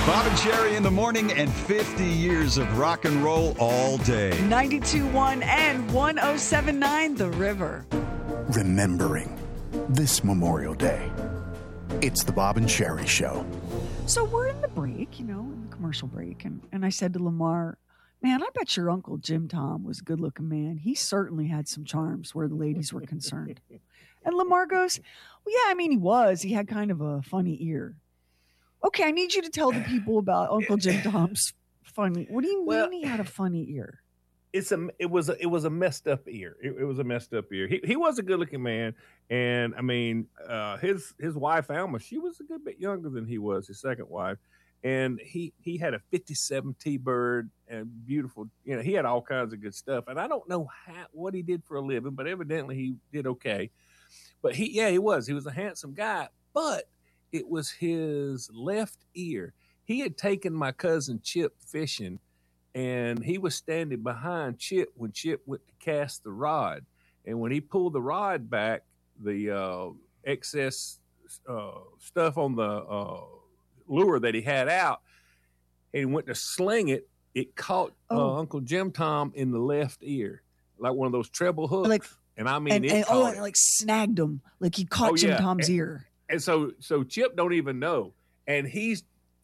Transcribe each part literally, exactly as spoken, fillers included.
Bob and Sherry in the morning and fifty years of rock and roll all day. ninety-two point one and one oh seven point nine The River. Remembering this Memorial Day. It's the Bob and Sherry Show. So we're in the break, you know, in the commercial break. And, and I said to Lamar, man, I bet your Uncle Jim Tom was a good-looking man. He certainly had some charms where the ladies were concerned. And Lamar goes, well, yeah, I mean, he was. He had kind of a funny ear. Okay, I need you to tell the people about Uncle Jim Tom's funny. What do you mean well, he had a funny ear? It's a it was a, it was a messed up ear. It, it was a messed up ear. He he was a good looking man, and I mean, uh, his his wife Alma, she was a good bit younger than he was, his second wife, and he he had a fifty-seven T-Bird and beautiful. You know, he had all kinds of good stuff, and I don't know how what he did for a living, but evidently he did okay. But he yeah he was he was a handsome guy, but it was his left ear. He had taken my cousin Chip fishing, and he was standing behind Chip when Chip went to cast the rod. And when he pulled the rod back, the uh, excess uh, stuff on the uh, lure that he had out, and he went to sling it, it caught Oh. uh, Uncle Jim Tom in the left ear, like one of those treble hooks. Like- and I mean, And, it and caught oh, it. and like snagged him. Like he caught Oh, Jim yeah. Tom's And- ear. And so, so Chip don't even know, and he's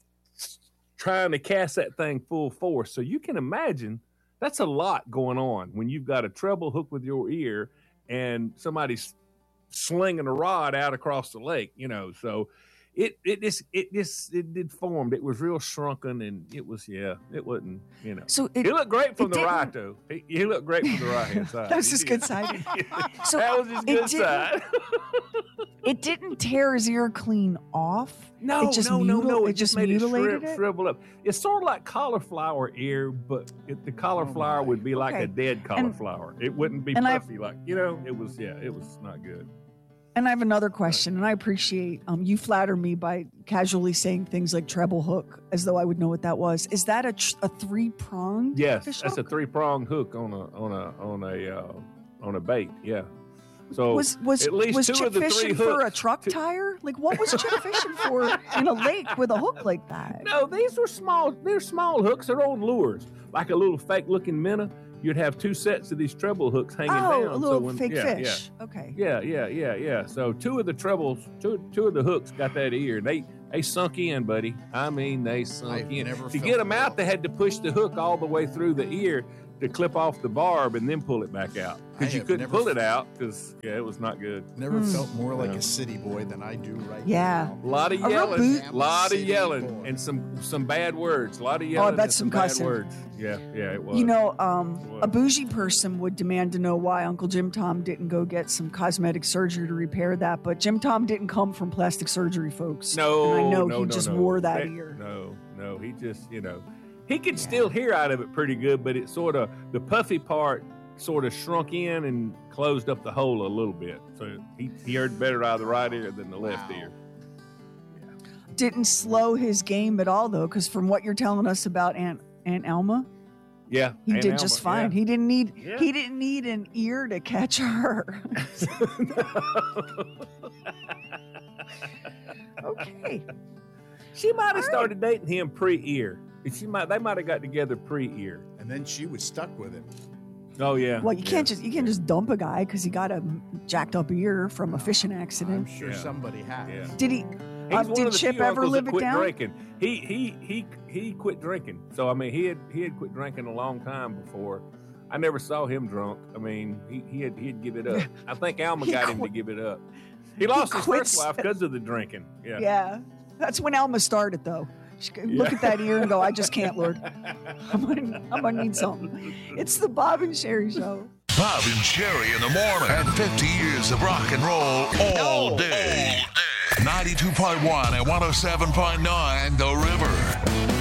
trying to cast that thing full force. So you can imagine that's a lot going on when you've got a treble hook with your ear and somebody's slinging a rod out across the lake. You know, so it it just it just it did formed. It was real shrunken, and it was yeah, it wasn't you know. So it, He looked great from it the didn't- right though. He, he looked great from the right hand side. That was He his did. good side. So that was his it good didn't- side. it didn't tear his ear clean off. No, it just no, no, mutil- no. It, It just made it mutilated shriv- it. shrivel up. It's sort of like cauliflower ear, but it, the cauliflower my. would be like Okay. a dead cauliflower. it wouldn't be and I've- puffy like you know. It was yeah. It was not good. And I have another question, and I appreciate um, you flatter me by casually saying things like treble hook, as though I would know what that was. Is that a, tr- a three pronged? Yes, fish that's a hook? three pronged hook on a on a on a uh, on a bait. Yeah. So Was was at least was two Chip of the three fishing for a hooks- truck two- tire? Like what was Chip fishing for in a lake with a hook like that? No, these were small. They're small hooks. They're on lures, like a little fake looking minnow. You'd have two sets of these treble hooks hanging Oh, down. a little so when, fake yeah, fish. Okay. Yeah, yeah, yeah, yeah. So two of the trebles, two two of the hooks got that ear. They they sunk in, buddy. I mean, they sunk I've in. never To felt get them more- out, they had to push the hook all the way through the ear to clip off the barb and then pull it back out. I Because you have couldn't never pull it f- out because yeah, it was not good. Never Hmm. felt more like Yeah. a city boy than I do right Yeah. now. A lot of A real yelling, boot- a lot of City yelling, boy. and some some bad words. A lot of yelling. bet and some bad cussing. words. Yeah, yeah, it was. You know, um, What? a bougie person would demand to know why Uncle Jim Tom didn't go get some cosmetic surgery to repair that. But Jim Tom didn't come from plastic surgery, folks. No, and I know no, he no, just no. wore that That- ear. No, no, he just, you know, he could still hear out of it pretty good, but it sort of, the puffy part sort of shrunk in and closed up the hole a little bit. So he, he heard better out of the right ear than the left Wow. ear. Didn't slow his game at all, though, because from what you're telling us about Aunt Aunt Alma, Yeah, he Aunt did Alma, just fine. yeah. He didn't need Yeah. he didn't need an ear to catch her. Okay. She might have All right. started dating him pre-ear. She might, they might have got together pre-ear. And then she was stuck with him. Oh yeah. Well, you yeah. can't just you can't just dump a guy because he got a jacked up ear from a fishing I'm accident. sure Yeah. somebody has. Yeah. Did he? He's Uh, one did of the Chip few ever uncles live that it quit down? drinking. He he he he quit drinking. So I mean, he had he had quit drinking a long time before. I never saw him drunk. I mean, he he had he'd give it up. I think Alma He got him to quit- give it up. He lost his quits- first wife because of the drinking. Yeah. Yeah, that's when Alma started, though. She could look Yeah. at that ear and go, "I just can't, Lord. I'm gonna, I'm gonna need something." It's the Bob and Sherry Show. Bob and Sherry in the morning. And fifty years of rock and roll all day. ninety-two point one and one oh seven point nine The River.